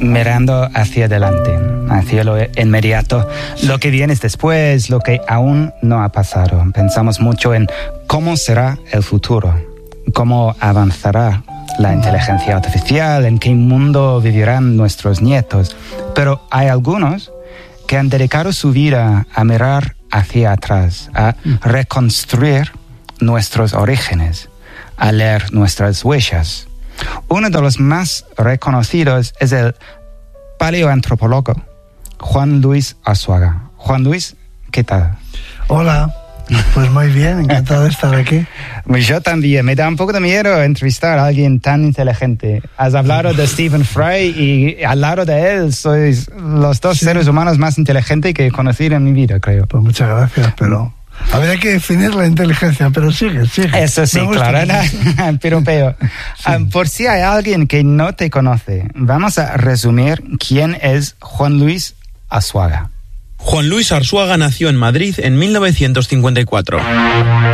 mirando hacia adelante, hacia lo inmediato, lo que viene después, lo que aún no ha pasado. Pensamos mucho en cómo será el futuro, cómo avanzará la inteligencia artificial, en qué mundo vivirán nuestros nietos. Pero hay algunos que han dedicado su vida a mirar hacia atrás, a reconstruir nuestros orígenes, a leer nuestras huellas. Uno de los más reconocidos es el paleoantropólogo Juan Luis Arzuaga. Juan Luis, ¿qué tal? Hola, pues muy bien, encantado de estar aquí. Yo también, me da un poco de miedo entrevistar a alguien tan inteligente. Has hablado de Stephen Fry y al lado de él sois los dos seres humanos más inteligentes que he conocido en mi vida, creo. Pues muchas gracias, pero habría que definir la inteligencia, pero sigue. Eso sí, claro, pero sí. Por si hay alguien que no te conoce, vamos a resumir quién es Juan Luis Arzuaga. Juan Luis Arzuaga nació en Madrid en 1954.